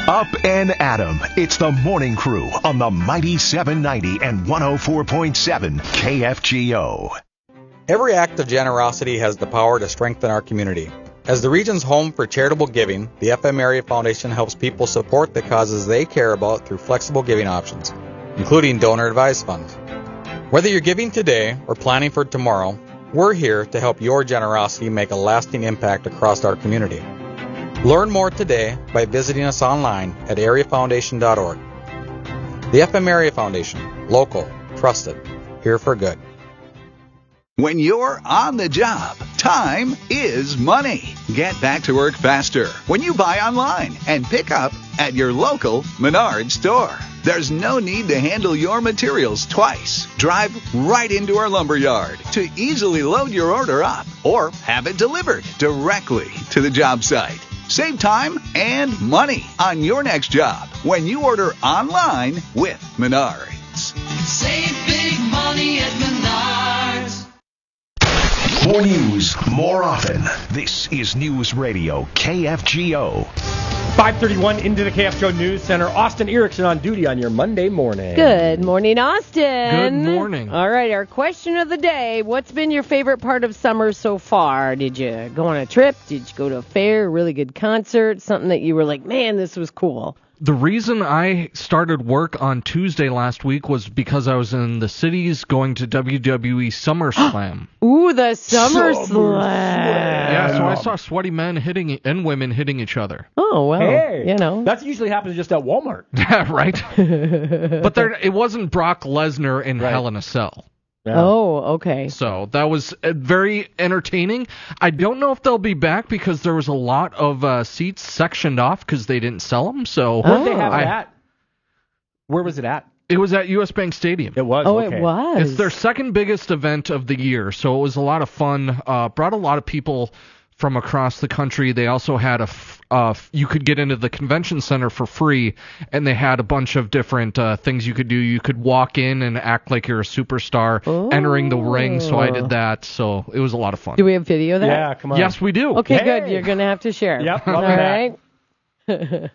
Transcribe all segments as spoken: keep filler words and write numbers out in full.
Up and Adam. It's the Morning Crew on the Mighty seven ninety and one oh four point seven K F G O. Every act of generosity has the power to strengthen our community. As the region's home for charitable giving, the F M Area Foundation helps people support the causes they care about through flexible giving options, including donor advised funds. Whether you're giving today or planning for tomorrow, we're here to help your generosity make a lasting impact across our community. Learn more today by visiting us online at area foundation dot org. The F M Area Foundation, local, trusted, here for good. When you're on the job, time is money. Get back to work faster when you buy online and pick up at your local Menards store. There's no need to handle your materials twice. Drive right into our lumber yard to easily load your order up or have it delivered directly to the job site. Save time and money on your next job when you order online with Menards. Save big money at Menards. More news, more often. This is News Radio K F G O. five thirty-one into the K F G O News Center. Austin Erickson on duty on your Monday morning. Good morning, Austin. Good morning. All right, our question of the day. What's been your favorite part of summer so far? Did you go on a trip? Did you go to a fair, really good concert? Something that you were like, man, this was cool. The reason I started work on Tuesday last week was because I was in the cities going to W W E SummerSlam. Ooh, the SummerSlam. Slam. Yeah, so I saw sweaty men hitting and women hitting each other. Oh, well, Hey, you know. that usually happens just at Walmart. Yeah, right? But there, it wasn't Brock Lesnar in Right. Hell in a Cell. Yeah. Oh, okay. So that was uh, very entertaining. I don't know if they'll be back because there was a lot of uh, seats sectioned off because they didn't sell them. So Where'd they have I- it at? Where was it at? it was at U S Bank Stadium. It was. Oh, okay. it was. It's their second biggest event of the year, so it was a lot of fun. Uh, brought a lot of people from across the country. They also had a, f- uh, f- you could get into the convention center for free, and they had a bunch of different uh, things you could do. You could walk in and act like you're a superstar Oh. entering the ring, so I did that. So it was a lot of fun. Do we have video of that? Yeah, come on. Yes, we do. Okay, Hey. good. You're going to have to share. Yep, All love that. right.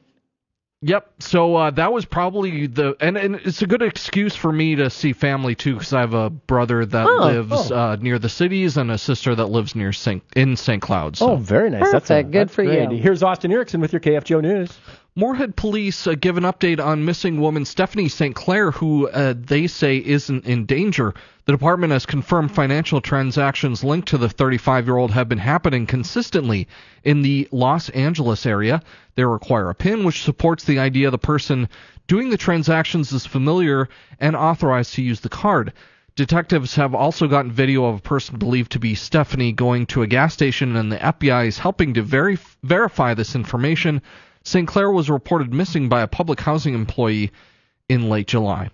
Yep. So uh, that was probably the, and, and it's a good excuse for me to see family too, because I have a brother that Oh, lives oh. Uh, near the cities and a sister that lives near Saint in Saint Cloud. So. Oh, very nice. That's Perfect. a, Good that's for great. you. Here's Austin Erickson with your K F G O News. Moorhead police uh, give an update on missing woman Stephanie Saint Clair, who uh, they say isn't in danger. The department has confirmed financial transactions linked to the thirty-five-year-old have been happening consistently in the Los Angeles area. They require a PIN, which supports the idea the person doing the transactions is familiar and authorized to use the card. Detectives have also gotten video of a person believed to be Stephanie going to a gas station, and the F B I is helping to veri- verify this information. Saint Clair was reported missing by a public housing employee in late July.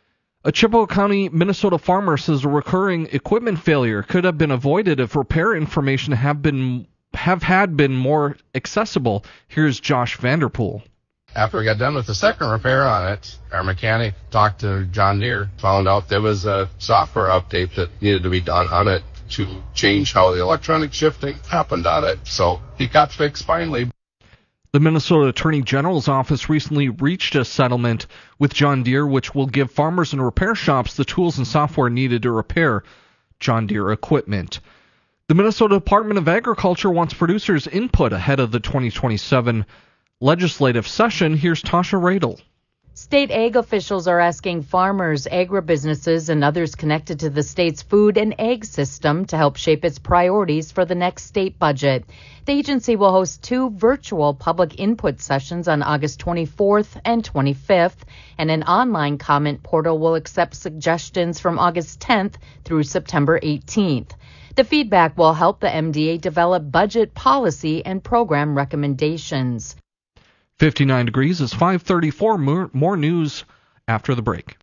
A Chippewa County, Minnesota farmer says a recurring equipment failure could have been avoided if repair information have been have had been more accessible. Here's Josh Vanderpool. After we got done with the second repair on it, our mechanic talked to John Deere, found out there was a software update that needed to be done on it to change how the electronic shifting happened on it. So he got fixed finally. The Minnesota Attorney General's office recently reached a settlement with John Deere, which will give farmers and repair shops the tools and software needed to repair John Deere equipment. The Minnesota Department of Agriculture wants producers' input ahead of the twenty twenty-seven legislative session. Here's Tasha Radel. State ag officials are asking farmers, agribusinesses, and others connected to the state's food and ag system to help shape its priorities for the next state budget. The agency will host two virtual public input sessions on August twenty-fourth and twenty-fifth, and an online comment portal will accept suggestions from August tenth through September eighteenth. The feedback will help the M D A develop budget policy and program recommendations. fifty-nine degrees is five thirty-four. More, more news after the break.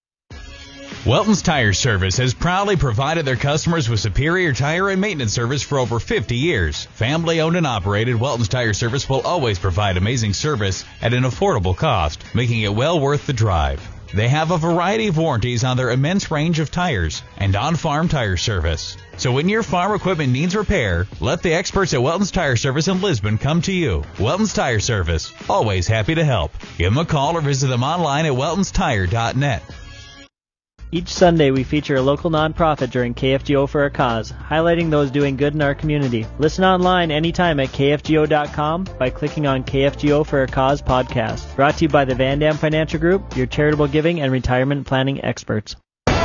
Welton's Tire Service has proudly provided their customers with superior tire and maintenance service for over fifty years. Family owned and operated, Welton's Tire Service will always provide amazing service at an affordable cost, making it well worth the drive. They have a variety of warranties on their immense range of tires and on-farm tire service. So when your farm equipment needs repair, let the experts at Welton's Tire Service in Lisbon come to you. Welton's Tire Service, always happy to help. Give them a call or visit them online at weltons tire dot net. Each Sunday, we feature a local nonprofit during K F G O for a Cause, highlighting those doing good in our community. Listen online anytime at K F G O dot com by clicking on K F G O for a Cause podcast. Brought to you by the Van Dam Financial Group, your charitable giving and retirement planning experts.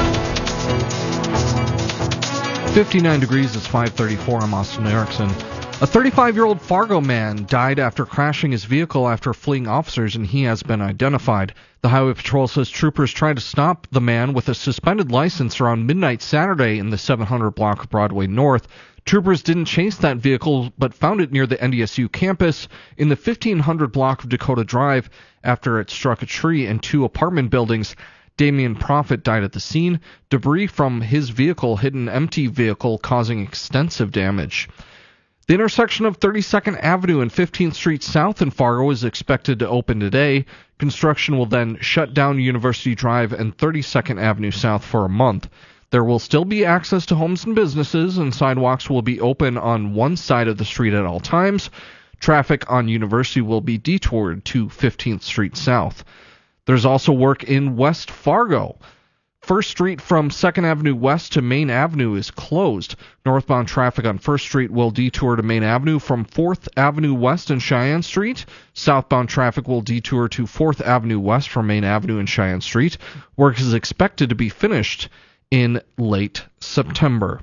fifty-nine degrees is five thirty-four. I'm Austin Erickson. A thirty-five-year-old Fargo man died after crashing his vehicle after fleeing officers, and he has been identified. The Highway Patrol says troopers tried to stop the man with a suspended license around midnight Saturday in the seven hundred block of Broadway North. Troopers didn't chase that vehicle, but found it near the N D S U campus in the fifteen hundred block of Dakota Drive after it struck a tree and two apartment buildings. Damian Profit died at the scene. Debris from his vehicle hit an empty vehicle, causing extensive damage. The intersection of thirty-second Avenue and fifteenth Street South in Fargo is expected to open today. Construction will then shut down University Drive and thirty-second Avenue South for a month. There will still be access to homes and businesses, and sidewalks will be open on one side of the street at all times. Traffic on University will be detoured to fifteenth Street South. There's also work in West Fargo. First Street from second Avenue West to Main Avenue is closed. Northbound traffic on First Street will detour to Main Avenue from fourth Avenue West and Cheyenne Street. Southbound traffic will detour to fourth Avenue West from Main Avenue and Cheyenne Street. Work is expected to be finished in late September.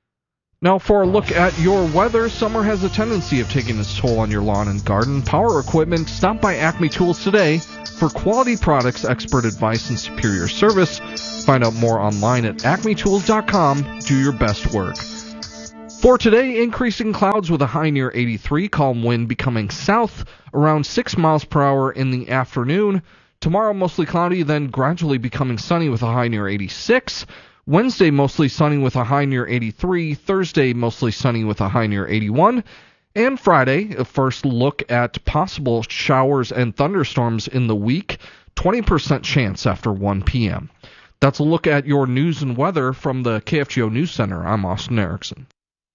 Now for a look at your weather. Summer has a tendency of taking its toll on your lawn and garden. Power equipment, stop by Acme Tools today for quality products, expert advice, and superior service. Find out more online at acme tools dot com. Do your best work. For today, increasing clouds with a high near eighty-three, calm wind becoming south around six miles per hour in the afternoon. Tomorrow, mostly cloudy, then gradually becoming sunny with a high near eighty-six. Wednesday, mostly sunny with a high near eighty-three. Thursday, mostly sunny with a high near eighty-one. And Friday, a first look at possible showers and thunderstorms in the week. twenty percent chance after one p.m. That's a look at your news and weather from the K F G O News Center. I'm Austin Erickson.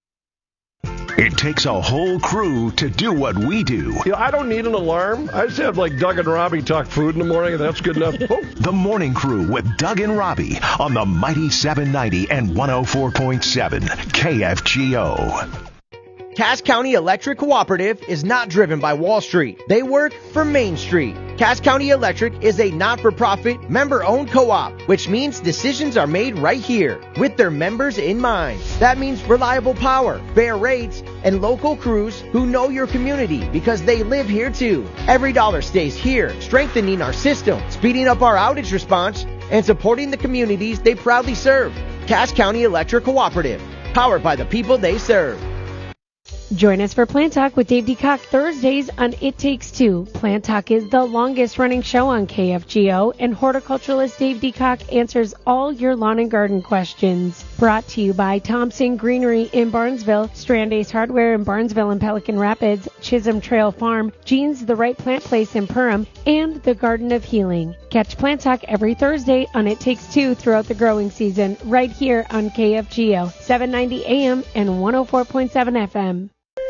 It takes a whole crew to do what we do. You know, I don't need an alarm. I just have like Doug and Robbie talk food in the morning, and that's good enough. Oh. The Morning Crew with Doug and Robbie on the Mighty seven ninety and one oh four point seven K F G O. Cass County Electric Cooperative is not driven by Wall Street. They work for Main Street. Cass County Electric is a not-for-profit, member-owned co-op, which means decisions are made right here with their members in mind. That means reliable power, fair rates, and local crews who know your community because they live here too. Every dollar stays here, strengthening our system, speeding up our outage response, and supporting the communities they proudly serve. Cass County Electric Cooperative, powered by the people they serve. Join us for Plant Talk with Dave DeCock Thursdays on It Takes Two. Plant Talk is the longest running show on K F G O, and horticulturalist Dave DeCock answers all your lawn and garden questions. Brought to you by Thompson Greenery in Barnesville, Strand Ace Hardware in Barnesville and Pelican Rapids, Chisholm Trail Farm, Jean's The Right Plant Place in Perham, and the Garden of Healing. Catch Plant Talk every Thursday on It Takes Two throughout the growing season, right here on K F G O, seven ninety A M and one oh four point seven F M.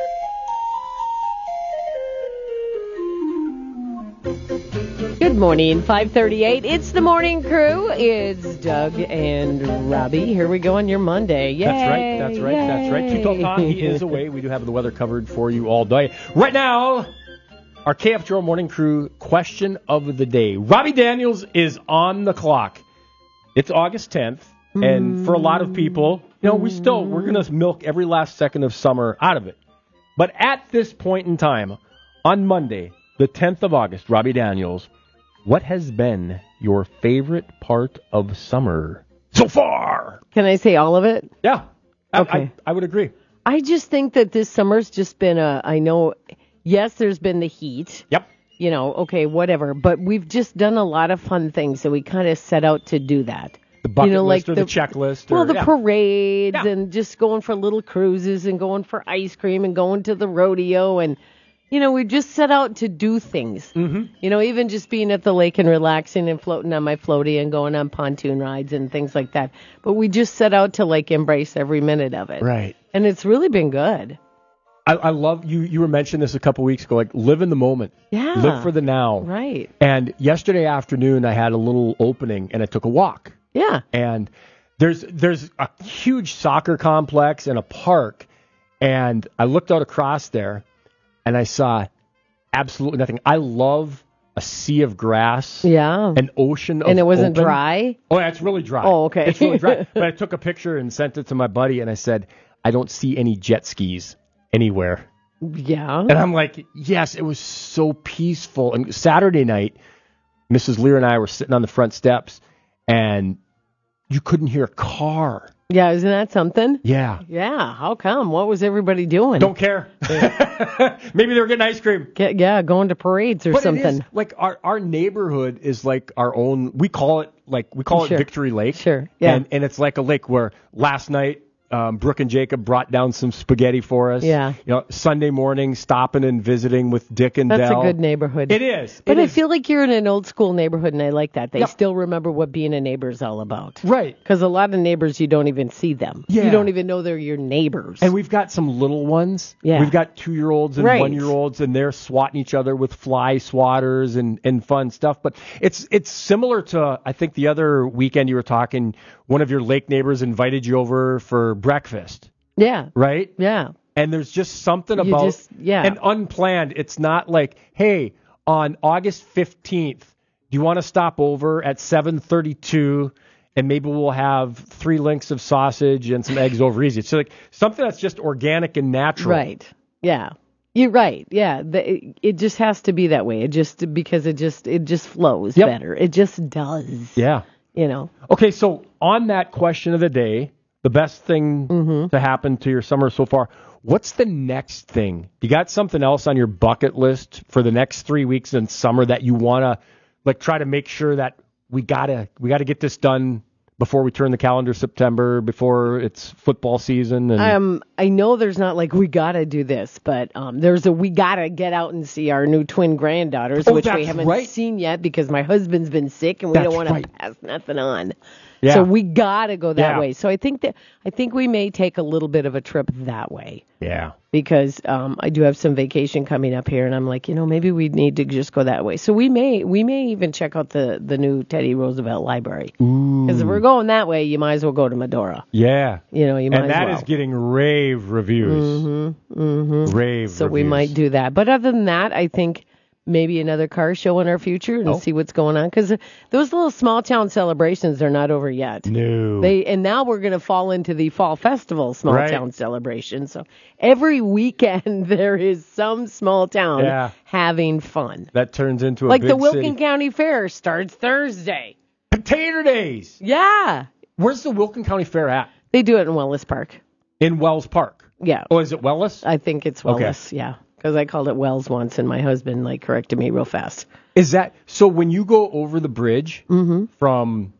Good morning, five thirty-eight. It's the Morning Crew. It's Doug and Robbie. Here we go on your Monday. Yay, that's right, that's right, yay. that's right. Tutal Khan, he is away. We do have the weather covered for you all day. Right now, our K F G O Morning Crew question of the day. Robbie Daniels is on the clock. It's August tenth, and for a lot of people, you know, we still, we're going to milk every last second of summer out of it. But at this point in time, on Monday, the tenth of August, Robbie Daniels, what has been your favorite part of summer so far? Can I say all of it? Yeah. Okay. I, I, I would agree. I just think that this summer's just been a, I know, yes, there's been the heat. Yep. You know, okay, whatever. But we've just done a lot of fun things, so we kind of set out to do that. The bucket you know, list like or the, the checklist. Or, well, the yeah. parades yeah. and just going for little cruises and going for ice cream and going to the rodeo and, you know, we just set out to do things. Mm-hmm. You know, even just being at the lake and relaxing and floating on my floaty and going on pontoon rides and things like that. But we just set out to, like, embrace every minute of it. Right. And it's really been good. I, I love you. You were mentioning this a couple weeks ago. Like, live in the moment. Yeah. Live for the now. Right. And yesterday afternoon, I had a little opening, and I took a walk. Yeah. And there's there's a huge soccer complex and a park, and I looked out across there, and I saw absolutely nothing. I love a sea of grass. Yeah. An ocean of And it wasn't open. dry? Oh, yeah, it's really dry. Oh, okay. It's really dry. But I took a picture and sent it to my buddy, and I said, I don't see any jet skis anywhere. Yeah. And I'm like, yes, it was so peaceful. And Saturday night, Missus Lear and I were sitting on the front steps, and you couldn't hear a car. Yeah, isn't that something? Yeah. Yeah, how come? What was everybody doing? Don't care. Maybe they were getting ice cream. Get, yeah, going to parades or but something. It is, like, our, our neighborhood is like our own, we call it, like, we call Sure. it Victory Lake. Sure, yeah. And, and it's like a lake where last night, Um, Brooke and Jacob brought down some spaghetti for us. Yeah. You know, Sunday morning, stopping and visiting with Dick and That's Del. a good neighborhood. It is. But It I is. feel like you're in an old school neighborhood, and I like that. They Yep. still remember what being a neighbor is all about. Right. Because a lot of neighbors, you don't even see them. Yeah. You don't even know they're your neighbors. And we've got some little ones. Yeah. We've got two-year-olds and Right. one-year-olds, and they're swatting each other with fly swatters and, and fun stuff. But it's it's similar to, I think, the other weekend you were talking, one of your lake neighbors invited you over for breakfast. Yeah. Right? Yeah. And there's just something You about, just- yeah. and unplanned. It's not like, hey, on August fifteenth, do you want to stop over at seven thirty-two and maybe we'll have three links of sausage and some eggs over easy. So like something that's just organic and natural. Right. Yeah. You're right. Yeah. The, it, it just has to be that way. It just, because it just, it just flows Yep. better. It just does. Yeah. You know. Okay, so on that question of the day, the best thing Mm-hmm. to happen to your summer so far, what's the next thing? You got something else on your bucket list for the next three weeks in summer that you want to like try to make sure that we gotta we gotta get this done before we turn the calendar September, before it's football season? And Um, I know there's not like we gotta do this, but um, there's a we gotta get out and see our new twin granddaughters, Oh, which we that's haven't right. seen yet because my husband's been sick and we That's don't want to right. pass nothing on. Yeah. So we gotta go that Yeah. way. So I think that I think we may take a little bit of a trip that way yeah. because um, I do have some vacation coming up here, and I'm like, you know, maybe we need to just go that way. So we may we may even check out the the new Teddy Roosevelt Library because if we're going that way, you might as well go to Medora. Yeah. You know, you might And as that well. is getting rave reviews. Mm-hmm. Mm-hmm. Rave So reviews. we might do that. But other than that, I think maybe another car show in our future and Oh. see what's going on. Because those little small town celebrations are not over yet. No. They and now we're going to fall into the fall festival small Right. town celebration. So every weekend there is some small town Yeah. having fun. That turns into a Like big the Wilkin city. County Fair starts Thursday. Potato Days. Yeah. Where's the Wilkin County Fair at? They do it in Wellness Park. In Wells Park. Yeah. Oh, is it Wells? I think it's Okay. Wellness. Yeah. Because I called it Wells once and my husband like corrected me real fast. Is that so? When you go over the bridge Mm-hmm. from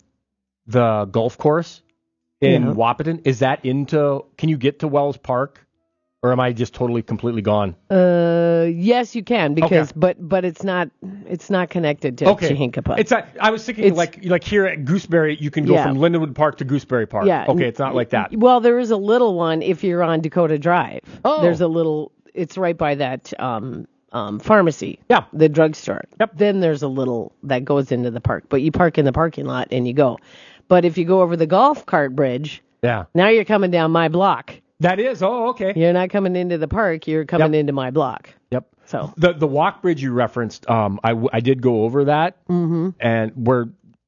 the golf course in Yeah. Wahpeton, is that into? Can you get to Wells Park, or am I just totally completely gone? Uh, yes, you can because, Okay. but but it's not it's not connected to Okay, Chihinkaput. it's not, I was thinking It's- like like here at Gooseberry, you can go Yeah. from Lindenwood Park to Gooseberry Park. Yeah. Okay, it's not like that. Well, there is a little one if you're on Dakota Drive. Oh. There's a little. It's right by that um um pharmacy. Yeah. The drugstore. Yep. Then there's a little that goes into the park, but you park in the parking lot and you go. But if you go over the golf cart bridge, Yeah, now you're coming down my block. that is. Oh, okay. You're not coming into the park. You're coming Yep. into my block. Yep. So. The the walk bridge you referenced, um, I, w- I did go over that, Mm-hmm. and where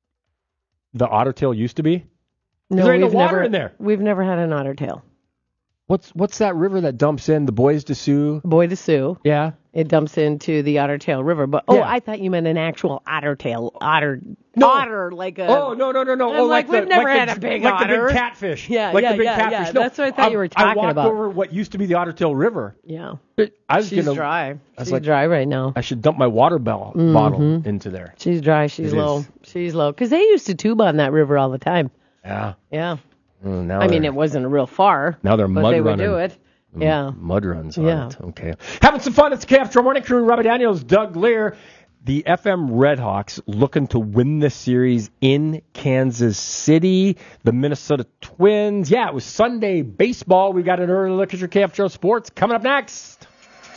the Otter Tail used to be. No, there ain't no we've water never, in there. We've never had an otter tail. What's what's that river that dumps in the Bois de Sioux? Boy to Sioux. Yeah. It dumps into the Otter Tail River. But oh, Yeah. I thought you meant an actual otter tail. Otter. No. Otter, like a. Oh no no no no! I'm oh, like, like, we've the, never like had the, a big like otter. the big catfish. Yeah, like yeah, the big yeah, catfish. yeah. No, That's what I thought you were I talking walked about. over what used to be the Otter Tail River. Yeah. I was She's gonna, dry. I was She's like, dry right now. I should dump my water bell, Mhm. bottle into there. She's dry. She's It low. is. She's low. Because they used to tube on that river all the time. Yeah. Yeah. Mm, now I mean, they're- it wasn't real far. Now they're but mud they would running. do it. Yeah. Mud runs on Yeah. it. Okay. Having some fun. It's the K F G O Morning Crew. Robbie Daniels, Doug Lear. The F M Redhawks looking to win this series in Kansas City. The Minnesota Twins. Yeah, it was Sunday baseball. We got an early look at your K F G O Sports coming up next.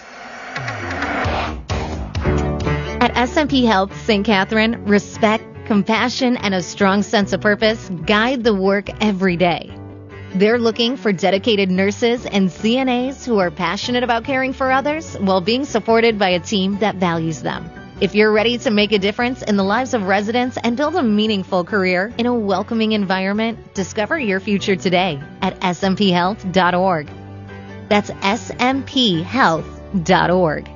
At S and P Health Saint Catherine, respect, compassion, and a strong sense of purpose guide the work every day. They're looking for dedicated nurses and C N As who are passionate about caring for others while being supported by a team that values them. If you're ready to make a difference in the lives of residents and build a meaningful career in a welcoming environment, discover your future today at S M P health dot org. That's S M P health dot org.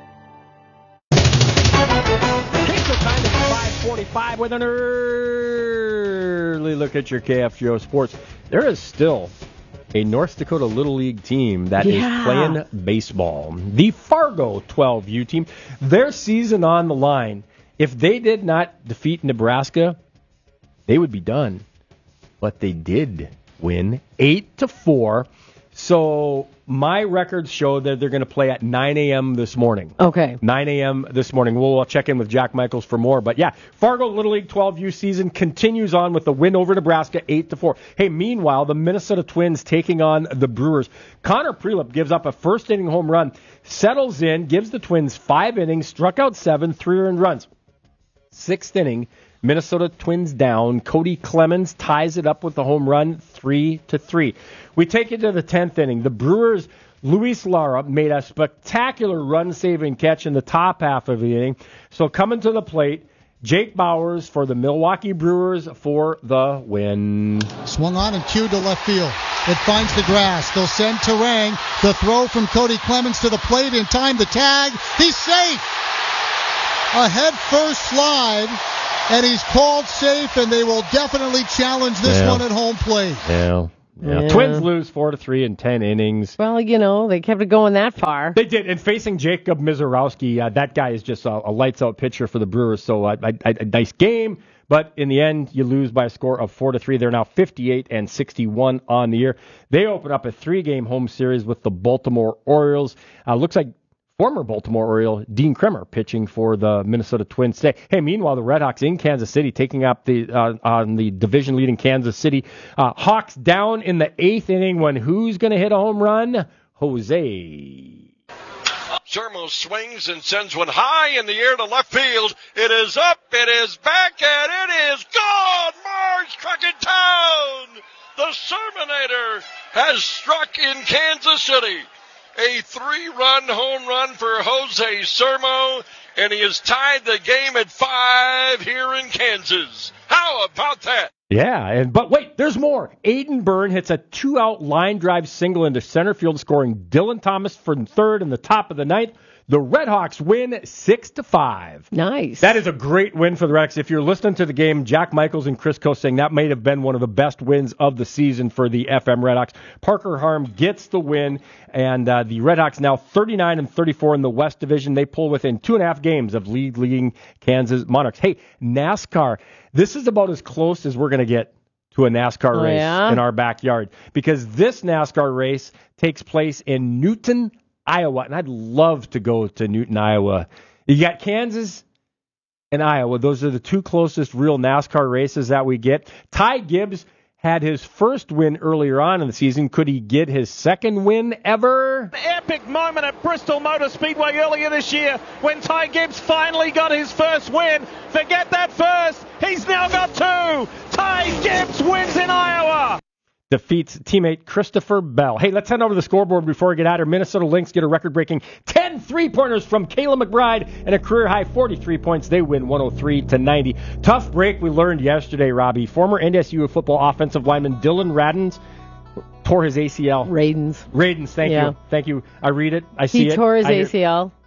Time is five forty-five with an early look at your K F G O Sports. There is still a North Dakota Little League team that Yeah. is playing baseball. The Fargo twelve U team, their season on the line. If they did not defeat Nebraska, they would be done. But they did win eight to four. So my records show that they're going to play at nine a.m. this morning. Okay. nine a.m. this morning. We'll check in with Jack Michaels for more. But, yeah, Fargo Little League twelve U season continues on with the win over Nebraska, eight to four. Hey, meanwhile, the Minnesota Twins taking on the Brewers. Connor Prelip gives up a first-inning home run, settles in, gives the Twins five innings, struck out seven, three earned runs. Sixth inning, Minnesota Twins down. Cody Clemens ties it up with the home run, three to three. We take it to the tenth inning. The Brewers, Luis Lara made a spectacular run-saving catch in the top half of the inning. So coming to the plate, Jake Bowers for the Milwaukee Brewers for the win. Swung on and cued to left field. It finds the grass. They'll send Terang. The throw from Cody Clemens to the plate in time. The tag. He's safe. A head-first slide. And he's called safe, and they will definitely challenge this Yeah. one at home plate. Yeah. Yeah. Yeah. Twins lose four to three in ten innings. Well, you know, they kept it going that far. They did, and facing Jacob Mizorowski, uh, that guy is just a, a lights-out pitcher for the Brewers. So uh, a, a, a nice game, but in the end, you lose by a score of four to three. They're now fifty-eight and sixty-one on the year. They open up a three-game home series with the Baltimore Orioles. Uh, looks like former Baltimore Oriole Dean Kremer pitching for the Minnesota Twins today. Hey, meanwhile, the Red Hawks in Kansas City taking up the uh, on the division-leading Kansas City. Uh, Hawks down in the eighth inning when who's going to hit a home run? Jose. Sermo swings and sends one high in the air to left field. It is up, it is back, and it is gone! Marge struck in town! The Sermonator has struck in Kansas City. A three-run home run for Jose Sermo, and he has tied the game at five here in Kansas. How about that? Yeah, and but wait, there's more. Aiden Byrne hits a two-out line drive single into center field, scoring Dylan Thomas for third in the top of the ninth. The Redhawks win six to five. Nice. That is a great win for the Redhawks. If you're listening to the game, Jack Michaels and Chris Coe saying that may have been one of the best wins of the season for the F M Redhawks. Parker Harm gets the win, and uh, the Redhawks now thirty-nine and thirty-four in the West Division. They pull within two and a half games of lead-leading Kansas Monarchs. Hey, NASCAR. This is about as close as we're going to get to a NASCAR Oh, race yeah? in our backyard, because this NASCAR race takes place in Newton, Iowa, and I'd love to go to Newton, Iowa. You got Kansas and Iowa. Those are the two closest real NASCAR races that we get. Ty Gibbs had his first win earlier on in the season. Could he get his second win ever? Epic moment at Bristol Motor Speedway earlier this year when Ty Gibbs finally got his first win. Forget that first. He's now got two. Ty Gibbs wins in Iowa. Defeats teammate Christopher Bell. Hey, let's head over to the scoreboard before we get out here. Minnesota Lynx get a record-breaking ten three-pointers from Kayla McBride and a career-high forty-three points. They win one oh three to ninety. Tough break we learned yesterday, Robbie. Former N D S U football offensive lineman Dylan Radens tore his A C L. Radens. Radens, thank Yeah. you. Thank you. I read it. I see He it. tore his I hear- A C L.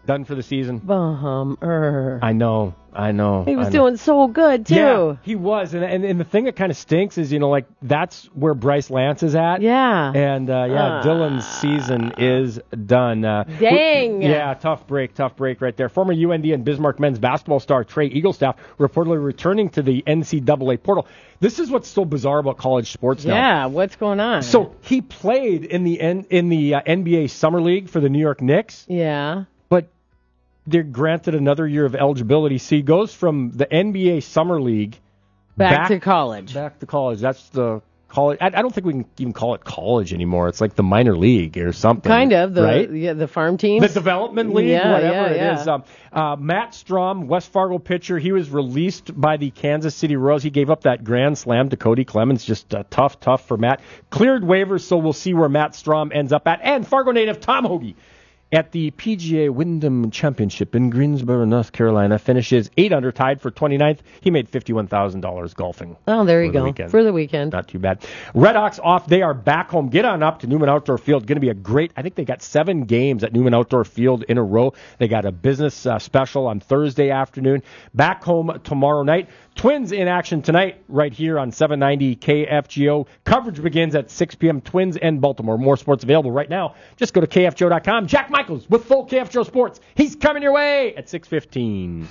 Done for the season. Bummer. I know. I know. He was I know. doing so good, too. Yeah, he was. And, and and the thing that kind of stinks is, you know, like, that's where Bryce Lance is at. Yeah. And, uh, yeah, Uh. Dylan's season is done. Uh, Dang. we- yeah, tough break, tough break right there. Former U N D and Bismarck men's basketball star Trey Eaglestaff reportedly returning to the N C double A portal. This is what's so bizarre about college sports now. Yeah, what's going on? So he played in the N- in the uh, N B A Summer League for the New York Knicks. Yeah. But they're granted another year of eligibility. So he goes from the N B A Summer League Back to college. Back to college. That's the college. I, I don't think we can even call it college anymore. It's like the minor league or something. Kind of. The, right? yeah, the farm teams. The development league, Yeah, whatever yeah, it yeah. is. Um, uh, Matt Strom, West Fargo pitcher, he was released by the Kansas City Royals. He gave up that grand slam to Cody Clemens. Just uh, tough, tough for Matt. Cleared waivers, so we'll see where Matt Strom ends up at. And Fargo native Tom Hoagie at the P G A Wyndham Championship in Greensboro, North Carolina, finishes eight under, tied for twenty-ninth. He made fifty-one thousand dollars golfing. Oh, there you for the go. weekend. For the weekend. Not too bad. Red Hawks off. They are back home. Get on up to Newman Outdoor Field. Going to be a great, I think they got seven games at Newman Outdoor Field in a row. They got a business uh, special on Thursday afternoon. Back home tomorrow night. Twins in action tonight right here on seven ninety K F G O. Coverage begins at six p.m. Twins and Baltimore. More sports available right now. Just go to K F G O dot com. Jack Michaels with full K F G O Sports. He's coming your way at six fifteen.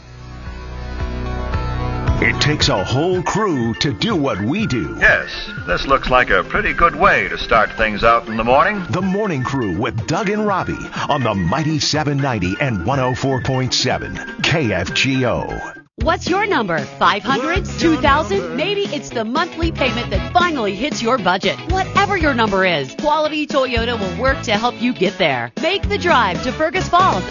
It takes a whole crew to do what we do. Yes, this looks like a pretty good way to start things out in the morning. The Morning Crew with Doug and Robbie on the mighty seven ninety and one oh four point seven K F G O. What's your number? five hundred? two thousand? Maybe it's the monthly payment that finally hits your budget. Whatever your number is, Quality Toyota will work to help you get there. Make the drive to Fergus Falls.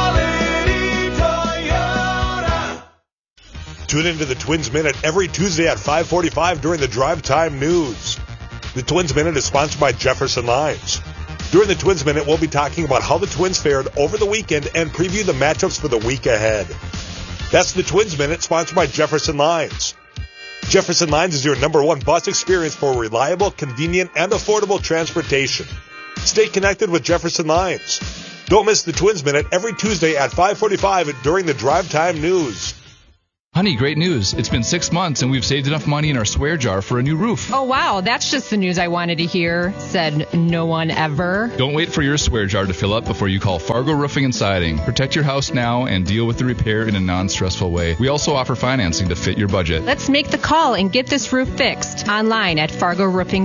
Tune into the Twins Minute every Tuesday at five forty-five during the Drive Time News. The Twins Minute is sponsored by Jefferson Lines. During the Twins Minute, we'll be talking about how the Twins fared over the weekend and preview the matchups for the week ahead. That's the Twins Minute, sponsored by Jefferson Lines. Jefferson Lines is your number one bus experience for reliable, convenient, and affordable transportation. Stay connected with Jefferson Lines. Don't miss the Twins Minute every Tuesday at five forty-five during the Drive Time News. Honey, great news. It's been six months and we've saved enough money in our swear jar for a new roof. Oh, wow. That's just the news I wanted to hear, said no one ever. Don't wait for your swear jar to fill up before you call Fargo Roofing and Siding. Protect your house now and deal with the repair in a non-stressful way. We also offer financing to fit your budget. Let's make the call and get this roof fixed online at fargo roofing